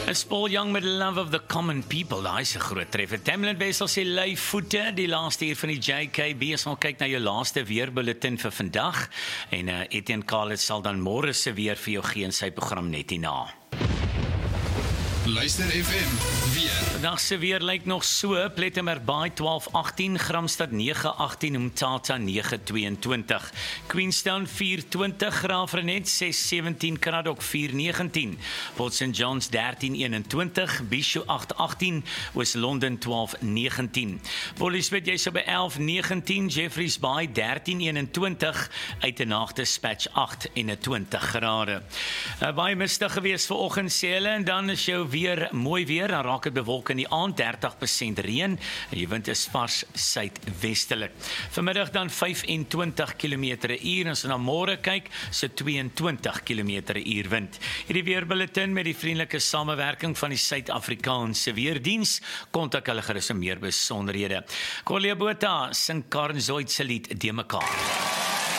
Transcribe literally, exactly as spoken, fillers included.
Is Paul Young met Love of the Common People, daar is 'n groot treffer. Tamlin Wessel sê lui voete, die laaste uur van die J K B, as ons kyk na jou laaste weerbulletin vir vandag, en uh, Etienne Khalid sal dan môre se weer vir jou gee in sy program net hierna. Luister F M, weer. Vandag se weer lyk nog so, Plettenberg twaalf agtien, Gramstad negen agtien, Umtata negen tweeëntwintig, Queenstown vier twintig, Graafrenet ses sewentien, Kraddock vier negentien, Port Saint John's dertien eenentwintig, Bishu agt agtien, Oos-London twaalf negentien, Pollieswit jy so by elf negentien, Jeffreys Bay dertien eenentwintig, Uitenaag Dispatch agt eenentwintig grade. Uh, baie mistig gewees vanoggend sê hulle, en dan is jou weer mooi weer, dan raak het bewolk in die aand, dertig persent reën, en die wind is vars suidwestelik. Vanmiddag dan vyfentwintig kilometer per uur, en as ons na môre kyk, so tweeëntwintig kilometer per uur wind. Hierdie weerbulletin met die vriendelike samewerking van die Suid-Afrikaanse Weerdiens, kontak hulle gerus vir meer besonderhede. Kolia Botha sing Karen Zoid se lied De mekaar.